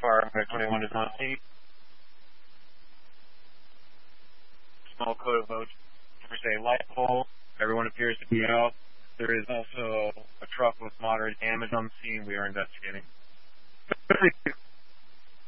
far 21 is on scene. Small code of votes for say light pole. Everyone appears to be out. There is also a truck with moderate damage on the scene. We are investigating.